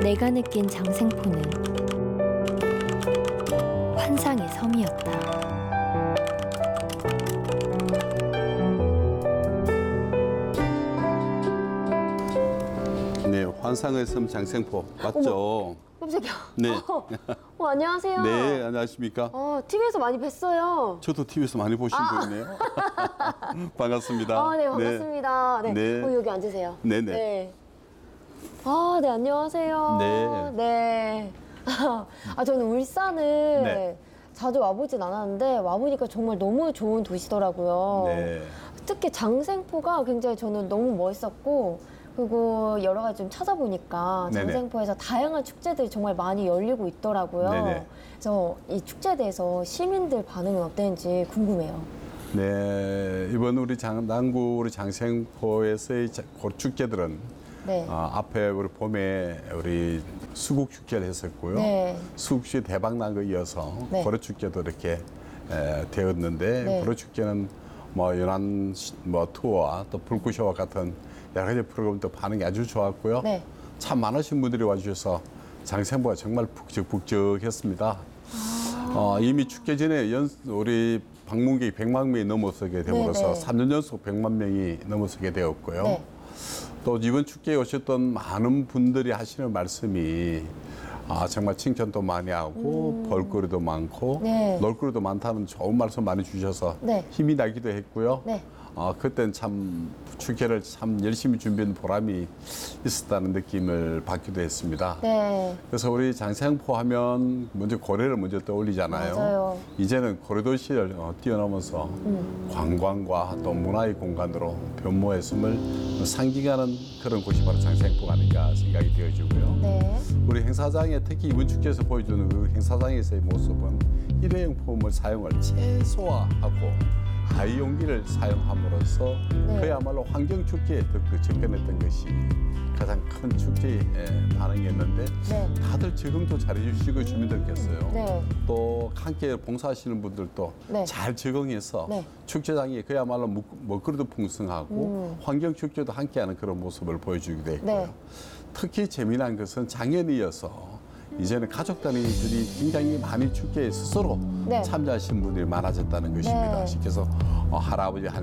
내가 느낀 장생포는 환상의 섬이었다. 네, 환상의 섬 장생포 맞죠? 깜짝이야. 네. 안녕하세요. 네, 안녕하십니까? TV에서 많이 뵀어요. 저도 TV에서 많이 보신 분이네요. 반갑습니다. 네, 반갑습니다. 네. 네. 여기 앉으세요. 네네. 네. 네, 안녕하세요. 네. 네. 저는 울산을 네. 자주 와보진 않았는데, 와보니까 정말 너무 좋은 도시더라고요. 네. 특히 장생포가 굉장히 저는 너무 멋있었고, 그리고 여러 가지 좀 찾아보니까 네네. 장생포에서 다양한 축제들이 정말 많이 열리고 있더라고요. 네네. 그래서 이 축제에 대해서 시민들 반응은 어땠는지 궁금해요. 네, 이번 우리 남구 우리 장생포에서의 축제들은 네. 앞에 우리 봄에 우리 수국 축제를 했었고요. 네. 수국 축제 대박 난 거 이어서 네. 고려 축제도 이렇게 되었는데 네. 고려 축제는 뭐 연안 투어와 또 불꽃쇼와 같은 여러 가지 프로그램도 반응이 아주 좋았고요. 네. 참 많으신 분들이 와주셔서 장생포가 정말 북적북적했습니다. 이미 축제 전에 우리 방문객이 100만 명이 넘어서게 됨으로써 네, 네. 3년 연속 100만 명이 넘어서게 되었고요. 네. 또 이번 축제에 오셨던 많은 분들이 하시는 말씀이 정말 칭찬도 많이 하고 볼거리도 많고 네. 놀거리도 많다는 좋은 말씀 많이 주셔서 네. 힘이 나기도 했고요. 네. 그땐 참 축제를 참 열심히 준비한 보람이 있었다는 느낌을 받기도 했습니다. 네. 그래서 우리 장생포 하면 먼저 고래를 먼저 떠올리잖아요. 맞아요. 이제는 고래도시를 뛰어넘어서 관광과 또 문화의 공간으로 변모했음을 상징하는 그런 곳이 바로 장생포가 아닌가 생각이 되어지고요. 네. 우리 행사장에 특히 이번 축제에서 보여주는 그 행사장에서의 모습은 일회용 폼을 사용을 최소화하고 다이용기를 사용함으로써 네. 그야말로 환경 축제에 더 접근했던 것이 가장 큰 축제의 반응이었는데 네. 다들 적응도 잘해주시고 주민들께서요. 네. 또 함께 봉사하시는 분들도 네. 잘 적응해서 네. 축제장이 그야말로 먹거리도 풍성하고 환경 축제도 함께하는 그런 모습을 보여주기도 했고요. 네. 특히 재미난 것은 작년에 이어서 이제는 가족 단위들이 굉장히 많이 축제에 스스로 네. 참여하신 분들이 많아졌다는 것입니다. 네. 그래서 할아버지,